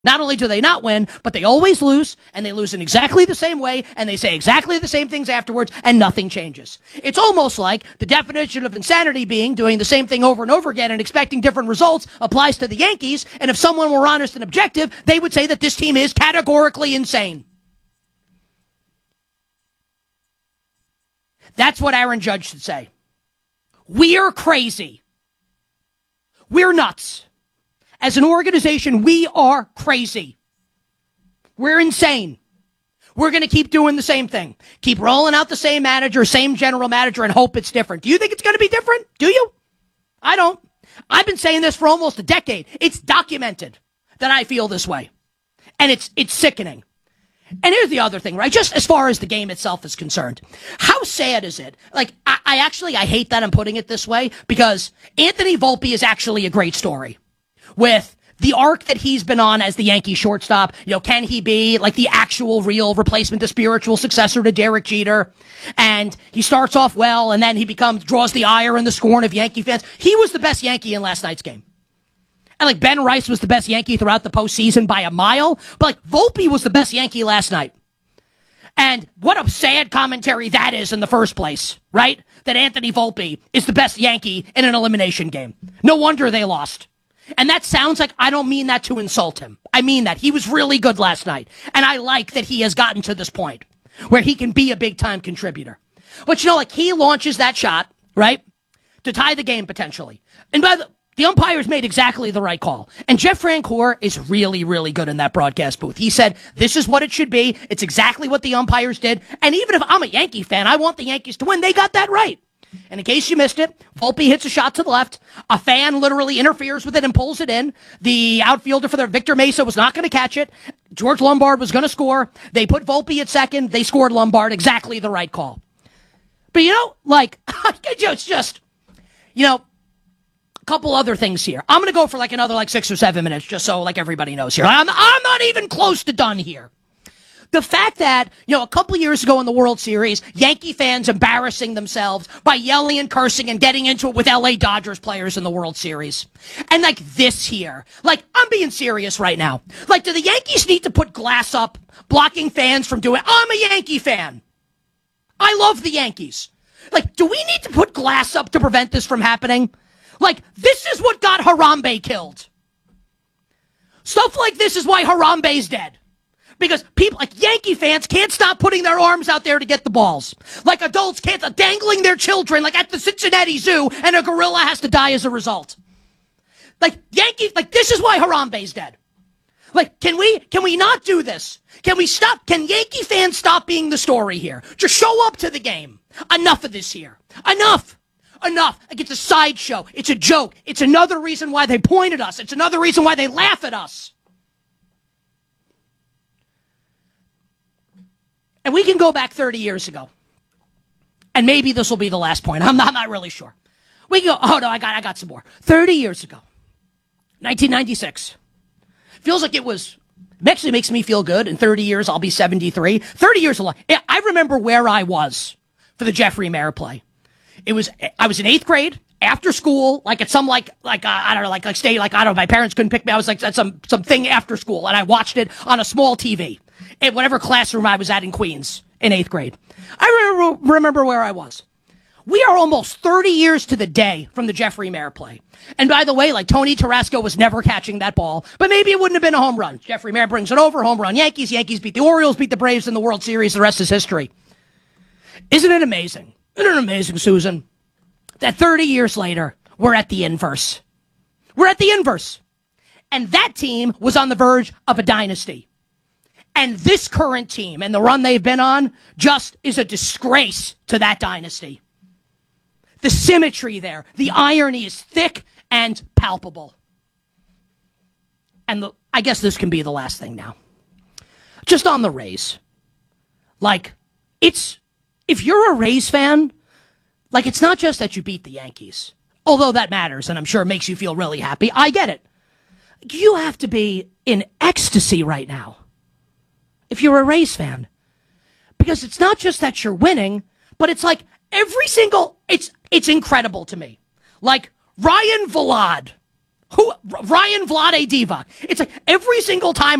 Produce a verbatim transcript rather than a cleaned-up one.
Not only do they not win, but they always lose, and they lose in exactly the same way, and they say exactly the same things afterwards, and nothing changes. It's almost like the definition of insanity being doing the same thing over and over again and expecting different results applies to the Yankees, and if someone were honest and objective, they would say that this team is categorically insane. That's what Aaron Judge should say. We're crazy. We're nuts. As an organization, we are crazy. We're insane. We're going to keep doing the same thing. Keep rolling out the same manager, same general manager, and hope it's different. Do you think it's going to be different? Do you? I don't. I've been saying this for almost a decade. It's documented that I feel this way. And it's it's sickening. And here's the other thing, right? Just as far as the game itself is concerned, how sad is it? Like, I, I actually, I hate that I'm putting it this way, because Anthony Volpe is actually a great story. With the arc that he's been on as the Yankee shortstop, you know, can he be like the actual real replacement, the spiritual successor to Derek Jeter? And he starts off well, and then he becomes, draws the ire and the scorn of Yankee fans. He was the best Yankee in last night's game. And like Ben Rice was the best Yankee throughout the postseason by a mile, but like Volpe was the best Yankee last night. And what a sad commentary that is in the first place, right? That Anthony Volpe is the best Yankee in an elimination game. No wonder they lost. And that sounds like, I don't mean that to insult him. I mean that. He was really good last night. And I like that he has gotten to this point where he can be a big-time contributor. But, you know, like, he launches that shot, right, to tie the game potentially. And by the, the umpires made exactly the right call. And Jeff Francoeur is really, really good in that broadcast booth. He said, this is what it should be. It's exactly what the umpires did. And even if I'm a Yankee fan, I want the Yankees to win. They got that right. And in case you missed it, Volpe hits a shot to the left. A fan literally interferes with it and pulls it in. The outfielder for the Victor Mesa was not going to catch it. George Lombard was going to score. They put Volpe at second. They scored Lombard. Exactly the right call. But, you know, like, it's just, you know, a couple other things here. I'm going to go for like another like six or seven minutes just so like everybody knows here. I'm, I'm not even close to done here. The fact that, you know, a couple years ago in the World Series, Yankee fans embarrassing themselves by yelling and cursing and getting into it with L A Dodgers players in the World Series. And like this here, like, I'm being serious right now. Like, do the Yankees need to put glass up blocking fans from doing, I'm a Yankee fan. I love the Yankees. Like, do we need to put glass up to prevent this from happening? Like, this is what got Harambe killed. Stuff like this is why Harambe's dead. Because people, like Yankee fans, can't stop putting their arms out there to get the balls. Like adults can't stop dangling their children, like at the Cincinnati Zoo, and a gorilla has to die as a result. Like Yankee, like this is why Harambe's dead. Like, can we, can we not do this? Can we stop, can Yankee fans stop being the story here? Just show up to the game. Enough of this here. Enough. Enough. Like, it's a sideshow. It's a joke. It's another reason why they point at us. It's another reason why they laugh at us. And we can go back thirty years ago. And maybe this will be the last point. I'm not, I'm not really sure. We can go, oh no, I got I got some more. thirty years ago. nineteen ninety-six. Feels like it was, it actually makes me feel good. In thirty years, I'll be seventy-three. thirty years a lot. I remember where I was for the Jeffrey Mayer play. It was, I was in eighth grade, after school, like at some like, like, uh, I don't know, like, like stay, like, I don't know, my parents couldn't pick me. I was like at some, some thing after school, and I watched it on a small T V. In whatever classroom I was at in Queens in eighth grade. I remember, remember where I was. We are almost thirty years to the day from the Jeffrey Mayer play. And by the way, like Tony Tarasco was never catching that ball, but maybe it wouldn't have been a home run. Jeffrey Mayer brings it over, home run Yankees. Yankees beat the Orioles, beat the Braves in the World Series. The rest is history. Isn't it amazing? Isn't it amazing, Susan, that thirty years later, we're at the inverse. We're at the inverse. And that team was on the verge of a dynasty. And this current team and the run they've been on just is a disgrace to that dynasty. The symmetry there, the irony is thick and palpable. And the, I guess this can be the last thing now. Just on the Rays. Like, it's, if you're a Rays fan, like, it's not just that you beat the Yankees. Although that matters, and I'm sure it makes you feel really happy. I get it. You have to be in ecstasy right now if you're a Rays fan. Because it's not just that you're winning, but it's like every single, it's it's incredible to me. Like Ryan Vilade Who? Ryan Vlade Divac. It's like every single time